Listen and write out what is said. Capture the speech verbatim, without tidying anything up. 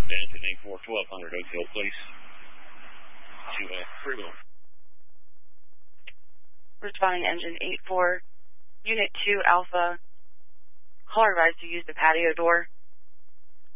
Engine eight four, twelve hundred Oak Hill Place. To uh, Freewell. Responding Engine eight four, Unit two Alpha. Caller advised to use the patio door.